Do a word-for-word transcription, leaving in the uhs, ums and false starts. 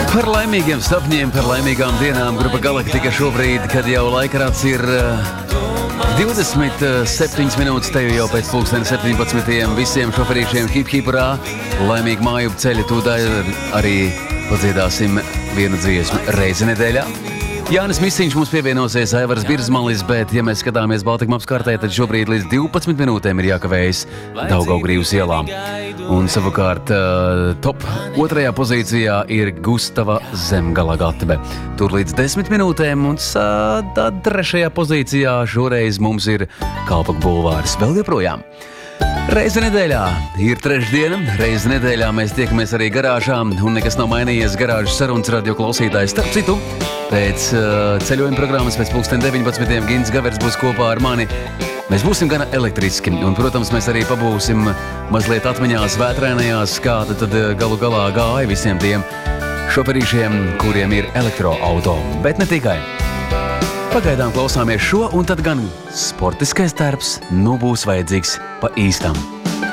Par laimīgiem sapņiem, par laimīgām dienām grupa Galaktika šobrīd, kad jau laikrāts ir divdesmit septiņas minūtes, te jau pēc pulksteni septiņpadsmitiem visiem šoferīšiem hip hipurā, laimīgi māju ceļa tūdā arī padziedāsim vienu dziesmu reizi nedēļā. Jānis Misiņš mums pievienosies, Aivars Birzmalis, bet, ja mēs skatāmies Baltikmaps kartē, tad šobrīd līdz divpadsmit minūtēm ir jākavējas Daugavgrīvas ielām. Un savukārt top otrajā pozīcijā ir Gustava Zemgala gatve. Tur līdz desmit minūtēm, un tad trešajā pozīcijā šoreiz mums ir Kalpaku bulvārs vēl joprojām. Reizi nedēļā ir trešdiena, reizi nedēļā mēs tiekamies arī garāžā, un nekas nav mainījies garāžas sarunas radio klausītājs. Starp citu, pēc uh, ceļojuma programmas pēc pulksten deviņpadsmitiem Gins Gavers būs kopā ar mani. Mēs būsim gana elektriski, un, protams, mēs arī pabūsim mazliet atmiņās vētrēnajās, kāda tad galu galā gāja visiem tiem šoferīšiem, kuriem ir elektroauto, bet ne tikai. Pagaidām klausāmies šo, un tad gan sportiskais darbs nu būs vajadzīgs pa īstam.